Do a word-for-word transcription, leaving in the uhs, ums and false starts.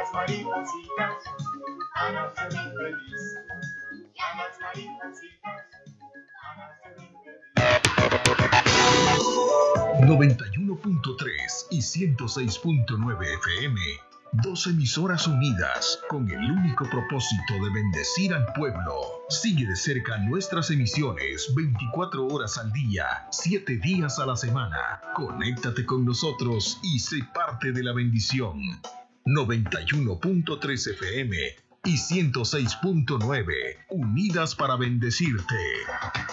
las maripositas háganse muy feliz. Y a las maripositas háganse muy feliz. noventa y uno punto tres y ciento seis punto nueve F M. Dos emisoras unidas con el único propósito de bendecir al pueblo. Sigue de cerca nuestras emisiones veinticuatro horas al día, siete días a la semana. Conéctate con nosotros y sé parte de la bendición. noventa y uno punto tres F M y ciento seis punto nueve, unidas para bendecirte.